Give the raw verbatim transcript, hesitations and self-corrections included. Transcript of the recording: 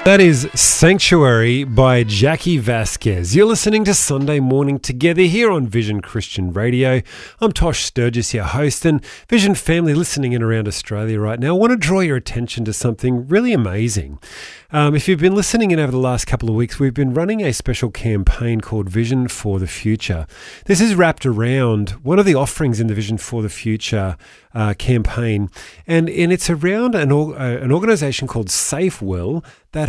That is Sanctuary by Jackie Vasquez. You're listening to Sunday Morning Together here on Vision Christian Radio. I'm Tosh Sturgis, your host, and Vision family listening in around Australia right now. I want to draw your attention to something really amazing. Um, if you've been listening in over the last couple of weeks, we've been running a special campaign called Vision for the Future. This is wrapped around one of the offerings in the Vision for the Future uh, campaign, and, and it's around an, uh, an organisation called SafeWell that